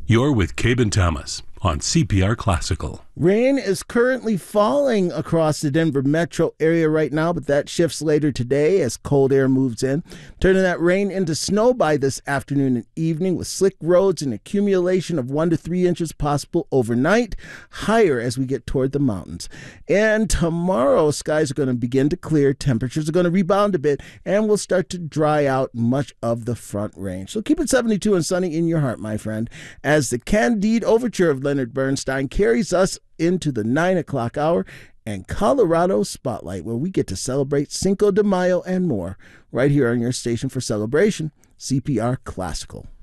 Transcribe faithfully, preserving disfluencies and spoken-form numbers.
You're with Cabe and Thomas on C P R Classical. Rain is currently falling across the Denver metro area right now, but that shifts later today as cold air moves in, turning that rain into snow by this afternoon and evening with slick roads and accumulation of one to three inches possible overnight, higher as we get toward the mountains. And tomorrow, skies are going to begin to clear, temperatures are going to rebound a bit, and we'll start to dry out much of the front range. So keep it seventy-two and sunny in your heart, my friend, as the Candide Overture of Leonard Bernstein carries us into the nine o'clock hour and Colorado Spotlight, where we get to celebrate Cinco de Mayo and more, right here on your station for celebration, C P R Classical.